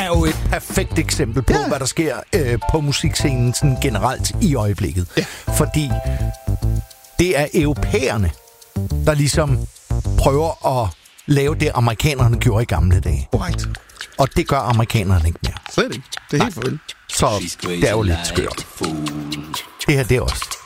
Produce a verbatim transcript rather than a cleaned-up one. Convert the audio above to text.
er jo et perfekt eksempel på, ja. hvad der sker øh, på musikscenen sådan generelt i øjeblikket. Ja. Fordi det er europæerne, der ligesom prøver at lave det, amerikanerne gjorde i gamle dage. Korrekt. Og det gør amerikanerne ikke mere. Slet ikke. Det er helt forventet. Så det er jo lidt skørt. Det her, det er også.